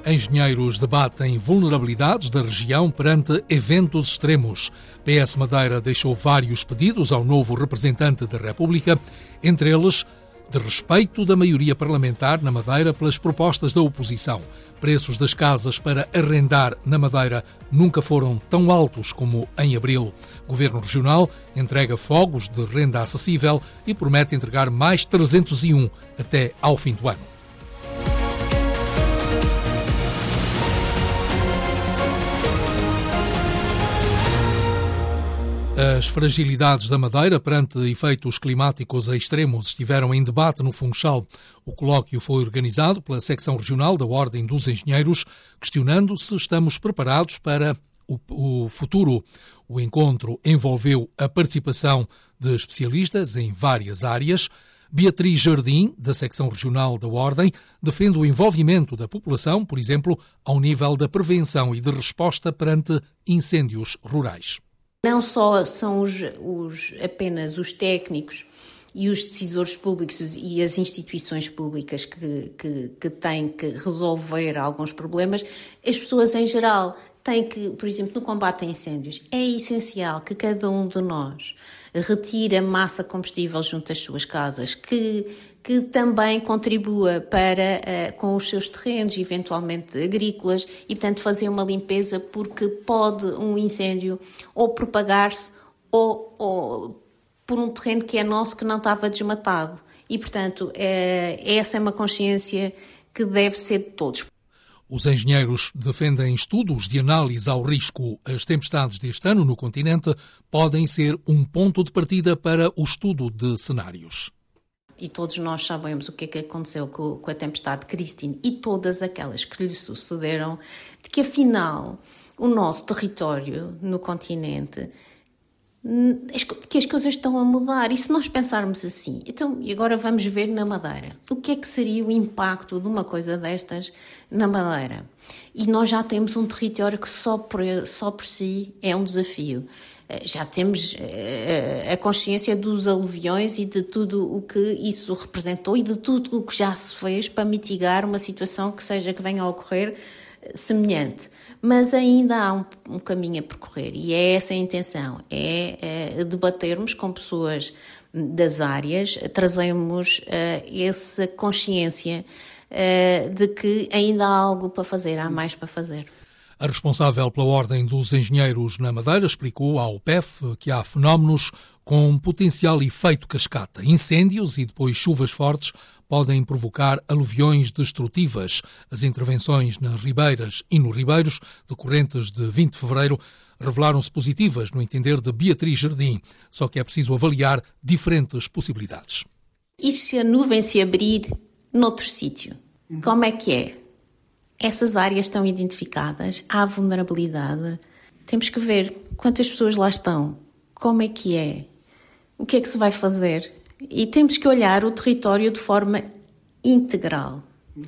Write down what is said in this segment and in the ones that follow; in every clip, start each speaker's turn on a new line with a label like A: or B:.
A: Engenheiros debatem vulnerabilidades da região perante eventos extremos. PS Madeira deixou vários pedidos ao novo representante da República, entre eles de respeito da maioria parlamentar na Madeira pelas propostas da oposição. Preços das casas para arrendar na Madeira nunca foram tão altos como em abril. O Governo Regional entrega fogos de renda acessível e promete entregar mais 301 até ao fim do ano. As fragilidades da Madeira perante efeitos climáticos extremos estiveram em debate no Funchal. O colóquio foi organizado pela Secção Regional da Ordem dos Engenheiros, questionando se estamos preparados para o futuro. O encontro envolveu a participação de especialistas em várias áreas. Beatriz Jardim, da Secção Regional da Ordem, defende o envolvimento da população, por exemplo, ao nível da prevenção e de resposta perante incêndios rurais.
B: Não só são apenas os técnicos e os decisores públicos e as instituições públicas que têm que resolver alguns problemas, as pessoas em geral têm que, por exemplo, no combate a incêndios, é essencial que cada um de nós retire a massa combustível junto às suas casas, que também contribua para, com os seus terrenos, eventualmente agrícolas, e, portanto, fazer uma limpeza, porque pode um incêndio ou propagar-se ou por um terreno que é nosso, que não estava desmatado. E, portanto, essa é uma consciência que deve ser de todos.
A: Os engenheiros defendem estudos de análise ao risco. As tempestades deste ano no continente podem ser um ponto de partida para o estudo de cenários.
B: E todos nós sabemos o que é que aconteceu com a tempestade Christine e todas aquelas que lhe sucederam, de que afinal o nosso território no continente, que as coisas estão a mudar. E se nós pensarmos assim, então, e agora vamos ver na Madeira, o que é que seria o impacto de uma coisa destas na Madeira? E nós já temos um território que só por si é um desafio. Já temos a consciência dos aluviões e de tudo o que isso representou e de tudo o que já se fez para mitigar uma situação que venha a ocorrer semelhante. Mas ainda há um caminho a percorrer e é essa a intenção, é debatermos com pessoas das áreas, trazermos essa consciência de que ainda há algo para fazer, há mais para fazer.
A: A responsável pela Ordem dos Engenheiros na Madeira explicou ao PEF que há fenómenos com potencial efeito cascata. Incêndios e depois chuvas fortes podem provocar aluviões destrutivas. As intervenções nas ribeiras e nos ribeiros, decorrentes de 20 de fevereiro, revelaram-se positivas no entender de Beatriz Jardim, só que é preciso avaliar diferentes possibilidades.
B: E se a nuvem se abrir noutro sítio? Como é que é? Essas áreas estão identificadas, há vulnerabilidade. Temos que ver quantas pessoas lá estão, como é que é, o que é que se vai fazer. E temos que olhar o território de forma integral.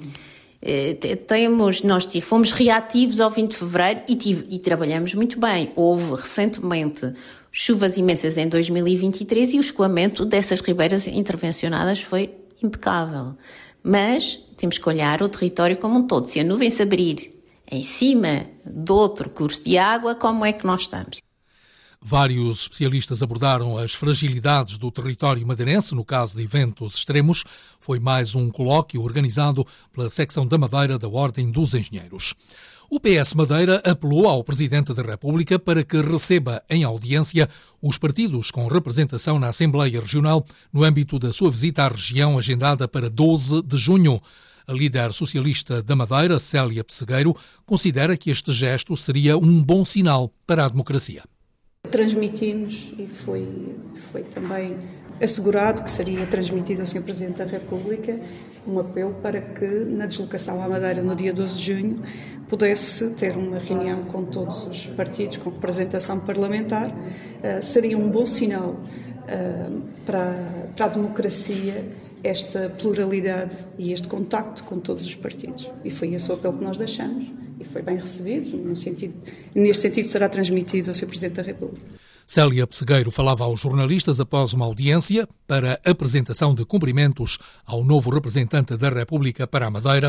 B: Nós fomos reativos ao 20 de fevereiro e trabalhamos muito bem. Houve recentemente chuvas imensas em 2023 e o escoamento dessas ribeiras intervencionadas foi impecável. Mas temos que olhar o território como um todo. Se a nuvem se abrir em cima de outro curso de água, como é que nós estamos?
A: Vários especialistas abordaram as fragilidades do território madeirense no caso de eventos extremos. Foi mais um colóquio organizado pela Secção da Madeira da Ordem dos Engenheiros. O PS Madeira apelou ao Presidente da República para que receba em audiência os partidos com representação na Assembleia Regional no âmbito da sua visita à região agendada para 12 de junho. A líder socialista da Madeira, Célia Pessegueiro, considera que este gesto seria um bom sinal para a democracia.
C: Transmitimos e foi também assegurado que seria transmitido ao Sr. Presidente da República um apelo para que na deslocação à Madeira no dia 12 de junho pudesse ter uma reunião com todos os partidos com representação parlamentar. Seria um bom sinal para a democracia esta pluralidade e este contacto com todos os partidos. E foi esse o apelo que nós deixamos e foi bem recebido. Neste sentido será transmitido ao Sr. Presidente da República.
A: Célia Pessegueiro falava aos jornalistas após uma audiência para apresentação de cumprimentos ao novo representante da República para a Madeira,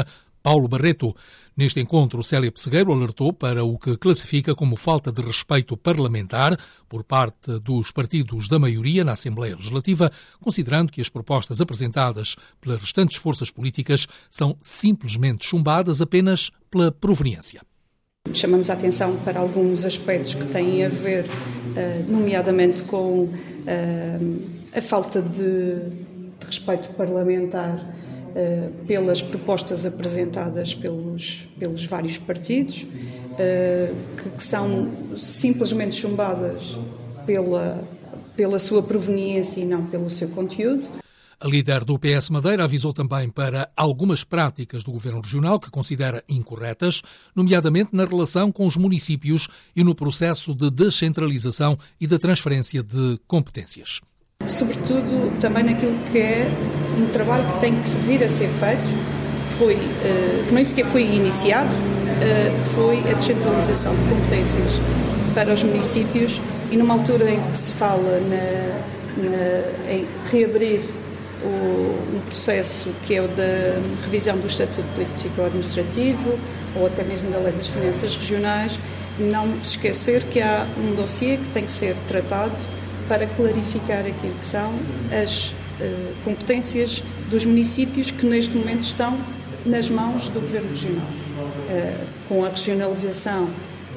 A: Paulo Barreto. Neste encontro, Célia Pessegueiro alertou para o que classifica como falta de respeito parlamentar por parte dos partidos da maioria na Assembleia Legislativa, considerando que as propostas apresentadas pelas restantes forças políticas são simplesmente chumbadas apenas pela proveniência.
C: Chamamos a atenção para alguns aspectos que têm a ver, nomeadamente, com a falta de respeito parlamentar pelas propostas apresentadas pelos vários partidos, que são simplesmente chumbadas pela sua proveniência e não pelo seu conteúdo.
A: A líder do PS Madeira avisou também para algumas práticas do Governo Regional que considera incorretas, nomeadamente na relação com os municípios e no processo de descentralização e da transferência de competências.
C: Sobretudo também naquilo que é um trabalho que tem que vir a ser feito, que nem sequer foi iniciado, foi a descentralização de competências para os municípios, e numa altura em que se fala em reabrir um processo que é o da revisão do Estatuto Político-Administrativo ou até mesmo da Lei das Finanças Regionais, não se esquecer que há um dossiê que tem que ser tratado para clarificar aquilo que são as competências dos municípios que neste momento estão nas mãos do Governo Regional. Com a regionalização,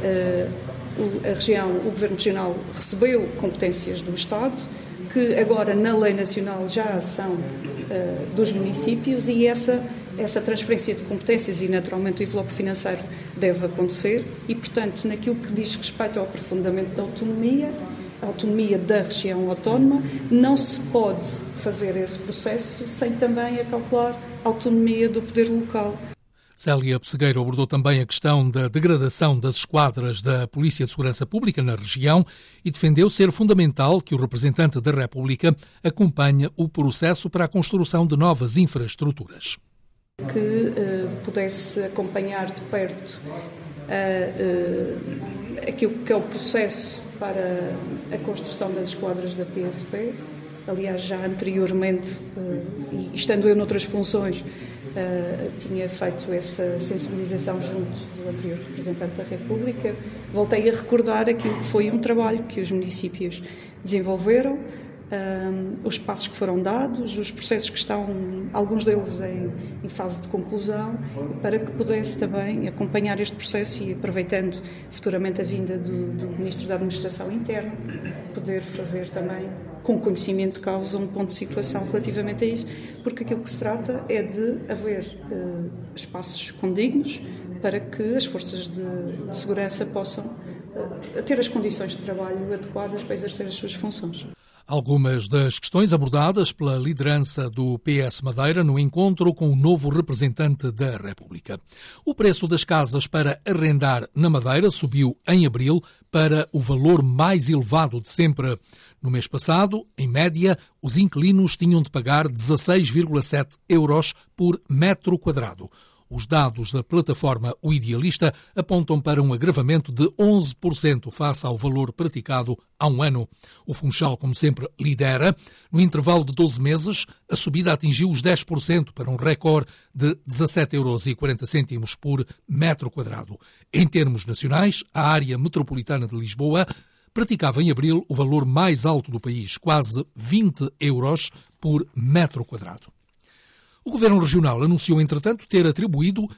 C: o Governo Regional recebeu competências do Estado, que agora na lei nacional já são dos municípios, e essa transferência de competências e naturalmente o envelope financeiro deve acontecer, e portanto naquilo que diz respeito ao aprofundamento da autonomia, a autonomia da região autónoma, não se pode fazer esse processo sem também acautelar a autonomia do poder local.
A: Célia Pessegueiro abordou também a questão da degradação das esquadras da Polícia de Segurança Pública na região e defendeu ser fundamental que o representante da República acompanhe o processo para a construção de novas infraestruturas.
C: Que pudesse acompanhar de perto aquilo que é o processo para a construção das esquadras da PSP. Aliás, já anteriormente, e estando eu noutras funções, tinha feito essa sensibilização junto do anterior representante da República. Voltei a recordar aquilo que foi um trabalho que os municípios desenvolveram, os passos que foram dados, os processos que estão, alguns deles em fase de conclusão, para que pudesse também acompanhar este processo e, aproveitando futuramente a vinda do Ministro da Administração Interna, poder fazer também, com conhecimento de causa, um ponto de situação relativamente a isso, porque aquilo que se trata é de haver espaços condignos para que as forças de segurança possam ter as condições de trabalho adequadas para exercer as suas funções.
A: Algumas das questões abordadas pela liderança do PS Madeira no encontro com o novo representante da República. O preço das casas para arrendar na Madeira subiu em abril para o valor mais elevado de sempre. No mês passado, em média, os inquilinos tinham de pagar 16,7 euros por metro quadrado. Os dados da plataforma O Idealista apontam para um agravamento de 11% face ao valor praticado há um ano. O Funchal, como sempre, lidera. No intervalo de 12 meses, a subida atingiu os 10% para um recorde de 17,40 euros por metro quadrado. Em termos nacionais, a área metropolitana de Lisboa praticava em abril o valor mais alto do país, quase 20 euros por metro quadrado. O Governo Regional anunciou, entretanto, ter atribuído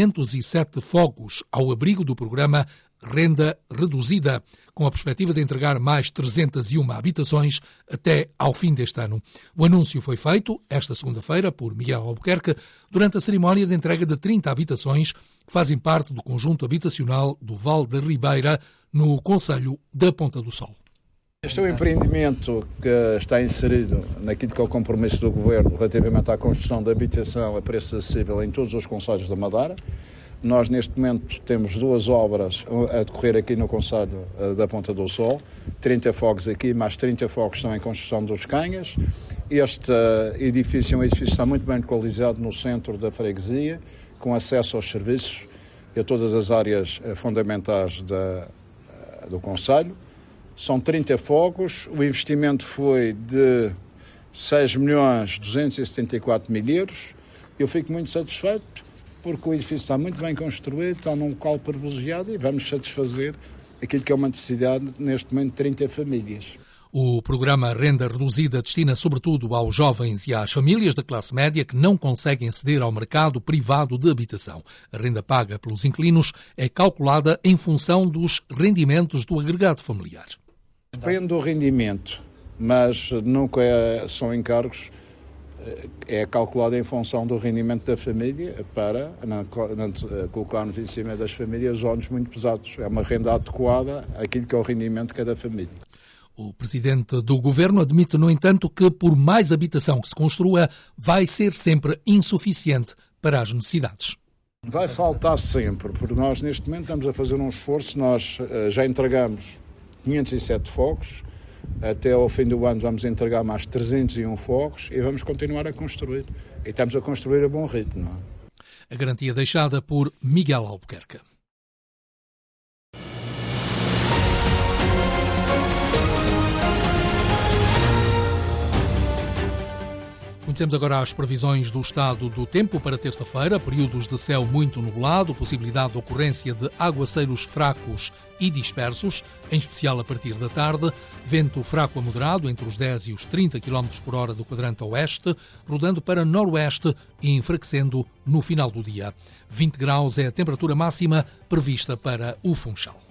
A: 507 fogos ao abrigo do programa Renda Reduzida, com a perspectiva de entregar mais 301 habitações até ao fim deste ano. O anúncio foi feito esta segunda-feira por Miguel Albuquerque durante a cerimónia de entrega de 30 habitações que fazem parte do conjunto habitacional do Val da Ribeira, no concelho da Ponta do Sol.
D: Este é um empreendimento que está inserido naquilo que é o compromisso do Governo relativamente à construção de habitação a preço acessível em todos os concelhos da Madeira. Nós, neste momento, temos 2 obras a decorrer aqui no concelho da Ponta do Sol, 30 fogos aqui, mais 30 fogos estão em construção dos Canhas. Este edifício é um edifício que está muito bem localizado no centro da freguesia, com acesso aos serviços e a todas as áreas fundamentais do concelho. São 30 fogos, o investimento foi de 6.274.000 euros. Eu fico muito satisfeito porque o edifício está muito bem construído, está num local privilegiado e vamos satisfazer aquilo que é uma necessidade neste momento de 30 famílias.
A: O programa Renda Reduzida destina sobretudo aos jovens e às famílias da classe média que não conseguem aceder ao mercado privado de habitação. A renda paga pelos inquilinos é calculada em função dos rendimentos do agregado familiar.
D: Depende do rendimento, mas nunca são encargos, é calculado em função do rendimento da família para não colocarmos em cima das famílias óneros muito pesados. É uma renda adequada àquilo que é o rendimento de cada família.
A: O presidente do governo admite, no entanto, que por mais habitação que se construa, vai ser sempre insuficiente para as necessidades.
D: Vai faltar sempre, porque nós neste momento estamos a fazer um esforço, nós já entregamos 507 fogos, até ao fim do ano vamos entregar mais 301 fogos e vamos continuar a construir. E estamos a construir a bom ritmo. Não é?
A: A garantia deixada por Miguel Albuquerque. Conhecemos agora as previsões do estado do tempo para terça-feira, períodos de céu muito nublado, possibilidade de ocorrência de aguaceiros fracos e dispersos, em especial a partir da tarde, vento fraco a moderado entre os 10 e os 30 km por hora do quadrante oeste, rodando para noroeste e enfraquecendo no final do dia. 20 graus é a temperatura máxima prevista para o Funchal.